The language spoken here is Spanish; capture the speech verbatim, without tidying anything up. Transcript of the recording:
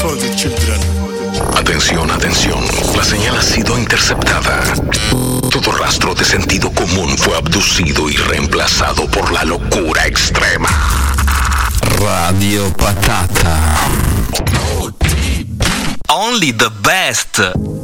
for the children. Atención, atención. La señal ha sido interceptada. Todo rastro de sentido común fue abducido y reemplazado por la locura extrema. Radio Patata. Only the best.